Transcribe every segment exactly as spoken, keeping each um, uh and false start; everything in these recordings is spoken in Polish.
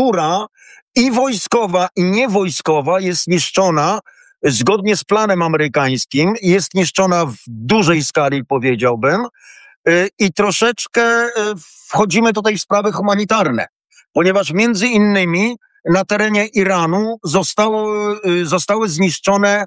infrastruktura i wojskowa, i niewojskowa jest niszczona zgodnie z planem amerykańskim, jest niszczona w dużej skali, powiedziałbym, i troszeczkę wchodzimy tutaj w sprawy humanitarne, ponieważ między innymi na terenie Iranu zostało, zostały zniszczone,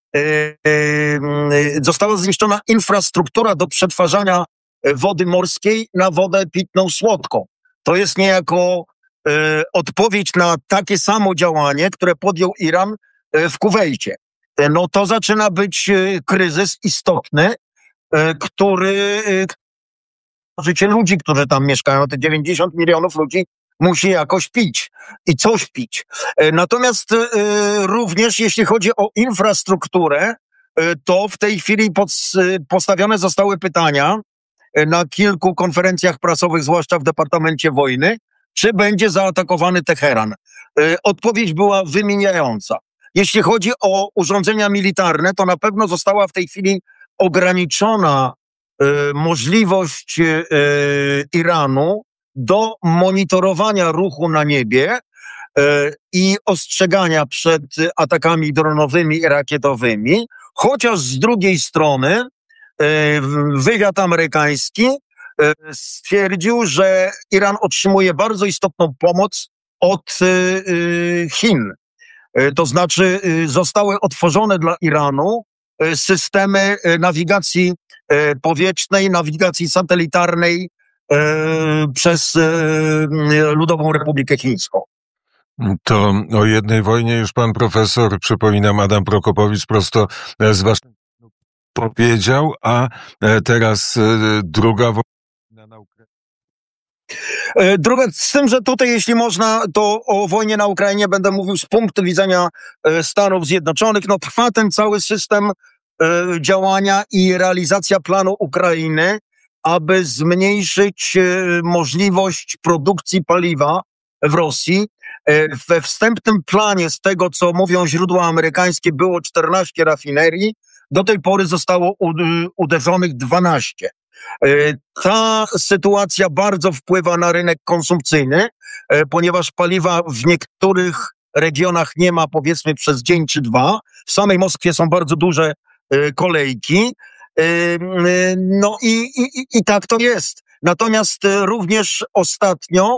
została zniszczona infrastruktura do przetwarzania wody morskiej na wodę pitną słodką. To jest niejako odpowiedź na takie samo działanie, które podjął Iran w Kuwejcie. No to zaczyna być kryzys istotny, który życie ludzi, którzy tam mieszkają, te dziewięćdziesiąt milionów ludzi musi jakoś pić i coś pić. Natomiast również jeśli chodzi o infrastrukturę, to w tej chwili pod, postawione zostały pytania na kilku konferencjach prasowych, zwłaszcza w Departamencie Wojny, czy będzie zaatakowany Teheran. Odpowiedź była wymijająca. Jeśli chodzi o urządzenia militarne, to na pewno została w tej chwili ograniczona y, możliwość y, Iranu do monitorowania ruchu na niebie y, i ostrzegania przed atakami dronowymi i rakietowymi, chociaż z drugiej strony y, wywiad amerykański y, stwierdził, że Iran otrzymuje bardzo istotną pomoc od y, y, Chin. To znaczy zostały otworzone dla Iranu systemy nawigacji powietrznej, nawigacji satelitarnej przez Ludową Republikę Chińską. To o jednej wojnie już pan profesor, przypominam, Adam Prokopowicz prosto z Waszyngtonu powiedział, a teraz druga wojna na Ukrainie. Druga, z tym, że tutaj, jeśli można, to o wojnie na Ukrainie będę mówił z punktu widzenia Stanów Zjednoczonych. No, trwa ten cały system działania i realizacja planu Ukrainy, aby zmniejszyć możliwość produkcji paliwa w Rosji. We wstępnym planie, z tego co mówią źródła amerykańskie, było czternaście rafinerii. Do tej pory zostało uderzonych dwanaście. Ta sytuacja bardzo wpływa na rynek konsumpcyjny, ponieważ paliwa w niektórych regionach nie ma, powiedzmy, przez dzień czy dwa. W samej Moskwie są bardzo duże kolejki. No i, i, i tak to jest. Natomiast również ostatnio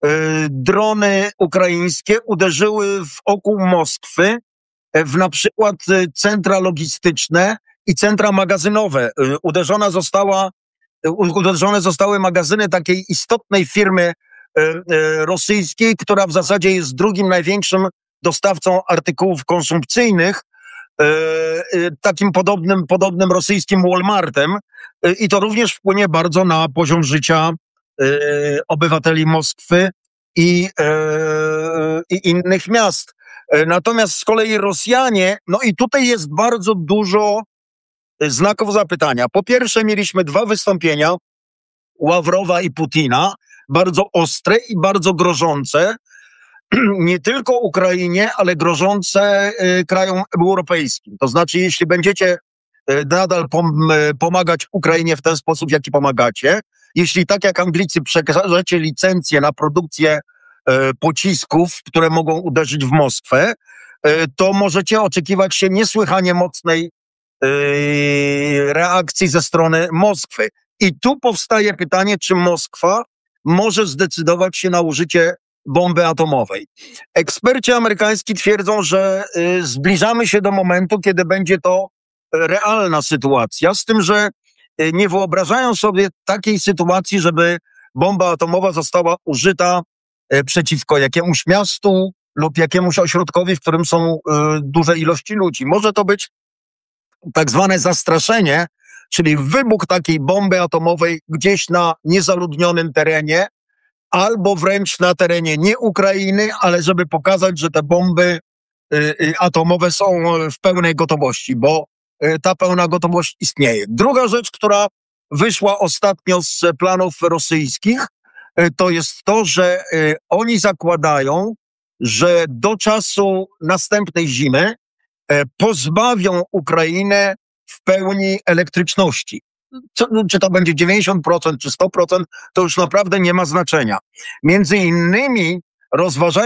drony ukraińskie uderzyły wokół Moskwy w na przykład centra logistyczne i centra magazynowe. Uderzona została, uderzone zostały magazyny takiej istotnej firmy rosyjskiej, która w zasadzie jest drugim największym dostawcą artykułów konsumpcyjnych, takim podobnym, podobnym rosyjskim Walmartem, i to również wpłynie bardzo na poziom życia obywateli Moskwy i, i innych miast. Natomiast z kolei Rosjanie, no i tutaj jest bardzo dużo znaków zapytania. Po pierwsze, mieliśmy dwa wystąpienia Ławrowa i Putina, bardzo ostre i bardzo grożące, nie tylko Ukrainie, ale grożące krajom europejskim. To znaczy, jeśli będziecie nadal pom- pomagać Ukrainie w ten sposób, w jaki pomagacie, jeśli tak jak Anglicy przekażecie licencję na produkcję pocisków, które mogą uderzyć w Moskwę, to możecie oczekiwać się niesłychanie mocnej reakcji ze strony Moskwy. I tu powstaje pytanie, czy Moskwa może zdecydować się na użycie bomby atomowej. Eksperci amerykańscy twierdzą, że zbliżamy się do momentu, kiedy będzie to realna sytuacja, z tym, że nie wyobrażają sobie takiej sytuacji, żeby bomba atomowa została użyta przeciwko jakiemuś miastu lub jakiemuś ośrodkowi, w którym są y, duże ilości ludzi. Może to być tak zwane zastraszenie, czyli wybuch takiej bomby atomowej gdzieś na niezaludnionym terenie, albo wręcz na terenie nie Ukrainy, ale żeby pokazać, że te bomby y, y, atomowe są w pełnej gotowości, bo y, ta pełna gotowość istnieje. Druga rzecz, która wyszła ostatnio z planów rosyjskich, to jest to, że y, oni zakładają, że do czasu następnej zimy y, pozbawią Ukrainę w pełni elektryczności. Co, czy to będzie dziewięćdziesiąt procent czy sto procent, to już naprawdę nie ma znaczenia. Między innymi rozważają